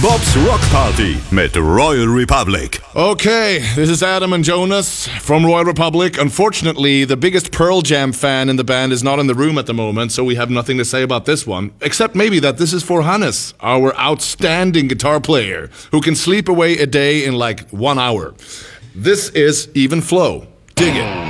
Bob's Rock Party mit Royal Republic. Okay, this is Adam and Jonas from Royal Republic. Unfortunately, the biggest Pearl Jam fan in the band is not in the room at the moment, so we have nothing to say about this one. Except maybe that this is for Hannes, our outstanding guitar player, who can sleep away a day in like 1 hour. This is Even Flow. Dig it.